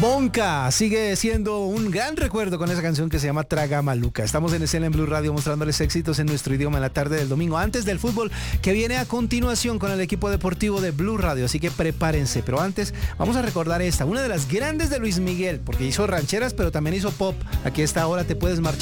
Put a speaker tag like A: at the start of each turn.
A: Bonca sigue siendo un gran recuerdo con esa canción que se llama Traga Maluca. Estamos en escena en Blue Radio mostrándoles éxitos en nuestro idioma en la tarde del domingo, antes del fútbol que viene a continuación con el equipo deportivo de Blue Radio, así que prepárense. Pero antes vamos a recordar esta, una de las grandes de Luis Miguel, porque hizo rancheras pero también hizo pop. Aquí a esta hora te puedes marchar